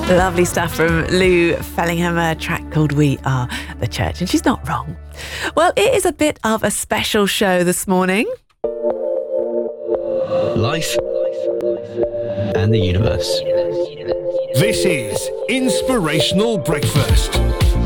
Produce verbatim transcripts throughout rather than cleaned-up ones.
Lovely stuff from Lou Fellingham, a track called We Are the Church. And she's not wrong. Well, it is a bit of a special show this morning. Life and the universe. This is Inspirational Breakfast.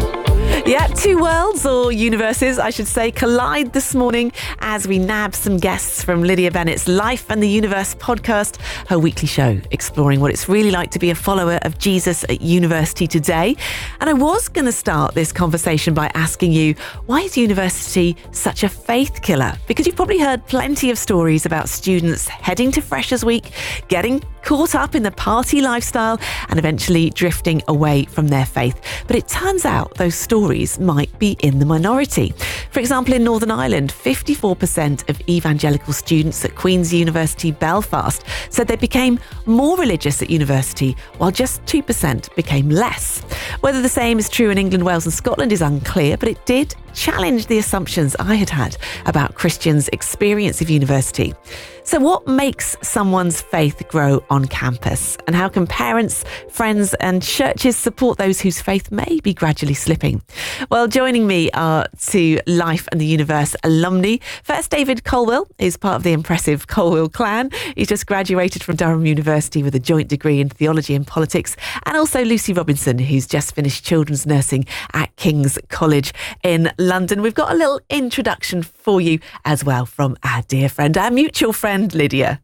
Yeah, two worlds, or universes, I should say, collide this morning as we nab some guests from Lydia Bennett's Life and the Universe podcast, her weekly show exploring what it's really like to be a follower of Jesus at university today. And I was going to start this conversation by asking you, why is university such a faith killer? Because you've probably heard plenty of stories about students heading to Freshers Week, getting caught up in the party lifestyle and eventually drifting away from their faith. But it turns out those stories might be in the minority. For example, in Northern Ireland, fifty-four percent of evangelical students at Queen's University Belfast said they became more religious at university, while just two percent became less. Whether the same is true in England, Wales and Scotland is unclear, but it did challenge the assumptions I had had about Christians' experience of university. So what makes someone's faith grow on campus? And how can parents, friends and churches support those whose faith may be gradually slipping? Well, joining me are two Life and the Universe alumni. First, David Colwell is part of the impressive Colwell clan. He's just graduated from Durham University with a joint degree in theology and politics. And also Lucy Robinson, who's just finished children's nursing at King's College in London. We've got a little introduction for you as well from our dear friend, our mutual friend, Lydia.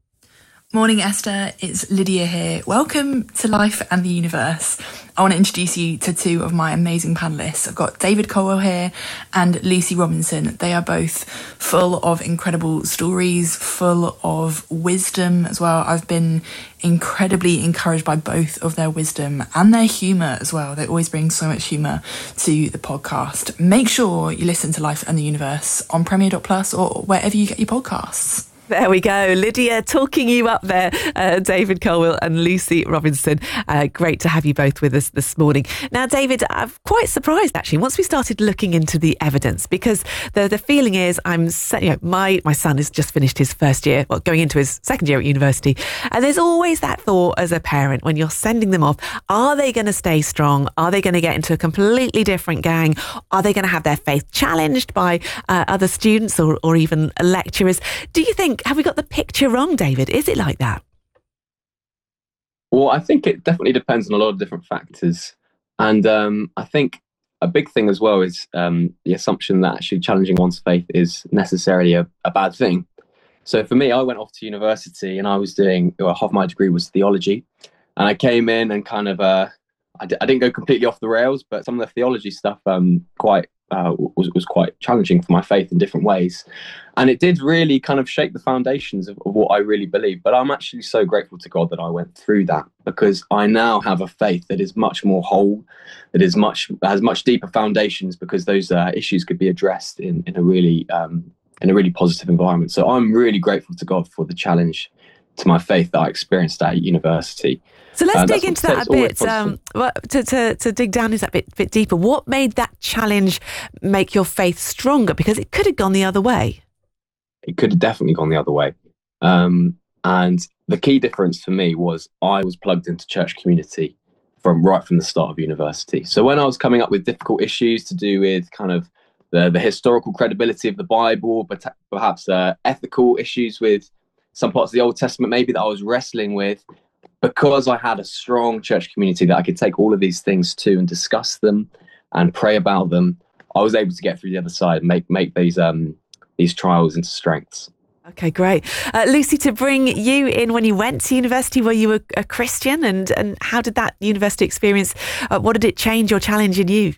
Morning, Esther. It's Lydia here. Welcome to Life and the Universe. I want to introduce you to two of my amazing panellists. I've got David Colwell here and Lucy Robinson. They are both full of incredible stories, full of wisdom as well. I've been incredibly encouraged by both of their wisdom and their humour as well. They always bring so much humour to the podcast. Make sure you listen to Life and the Universe on Premier dot Plus or wherever you get your podcasts. There we go. Lydia talking you up there, uh, David Colwell and Lucy Robinson. Uh, great to have you both with us this morning. Now, David, I'm quite surprised actually once we started looking into the evidence, because the the feeling is I'm, you know, my, my son has just finished his first year, well, going into his second year at university. And there's always that thought as a parent when you're sending them off, are they going to stay strong? Are they going to get into a completely different gang? Are they going to have their faith challenged by uh, other students or, or even lecturers? Do you think, have we got the picture wrong, David? Is it like that? Well, I think it definitely depends on a lot of different factors. And um, I think a big thing as well is um, the assumption that actually challenging one's faith is necessarily a, a bad thing. So for me, I went off to university and I was doing, well, half my degree was theology. And I came in and kind of, uh, I, d- I didn't go completely off the rails, but some of the theology stuff um, quite Uh, was, was quite challenging for my faith in different ways. And it did really kind of shape the foundations of, of what I really believe. But I'm actually so grateful to God that I went through that, because I now have a faith that is much more whole, that is much has much deeper foundations, because those uh, issues could be addressed in, in a really um, in a really positive environment. So I'm really grateful to God for the challenge to my faith that I experienced at university. So let's uh, dig into that a bit, um, well, to, to, to dig down into that bit, bit deeper. What made that challenge make your faith stronger? Because it could have gone the other way. It could have definitely gone the other way. Um, and the key difference for me was I was plugged into church community from right from the start of university. So when I was coming up with difficult issues to do with kind of the, the historical credibility of the Bible, but perhaps uh, ethical issues with some parts of the Old Testament maybe that I was wrestling with, because I had a strong church community that I could take all of these things to and discuss them and pray about them, I was able to get through the other side and make make these um these trials into strengths. Okay, great. Uh, Lucy, to bring you in, when you went to university, were you a, a Christian? And, and how did that university experience, uh, what did it change or challenge in you?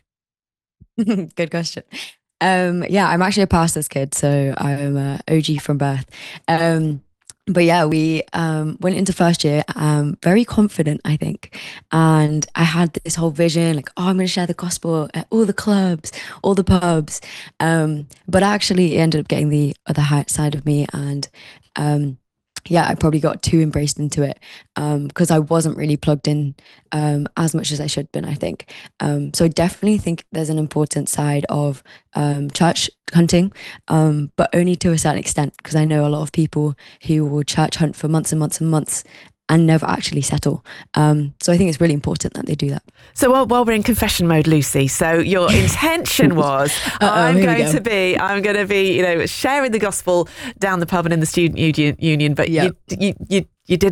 Good question. Um, yeah, I'm actually a pastor's kid, so I'm a O G from birth. Um, But yeah, we um, went into first year um, very confident, I think. And I had this whole vision, like, oh, I'm going to share the gospel at all the clubs, all the pubs. Um, but actually, it ended up getting the other side of me. And um, yeah, I probably got too embraced into it because um, I wasn't really plugged in um, as much as I should have been, I think. Um, so I definitely think there's an important side of um, church hunting, um, but only to a certain extent, because I know a lot of people who will church hunt for months and months and months and never actually settle. Um, so I think it's really important that they do that. So while, while we're in confession mode, Lucy, so your intention was, I'm here we going go. to be, I'm going to be, you know, sharing the gospel down the pub and in the student union, union but Yep. you, you, you, you did